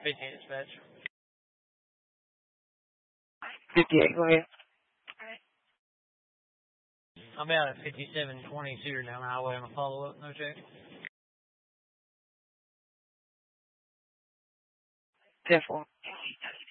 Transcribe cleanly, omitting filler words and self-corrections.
50 dispatch. 58, go ahead. I'm out at 5722 down the highway on a follow-up, no check. 10-4.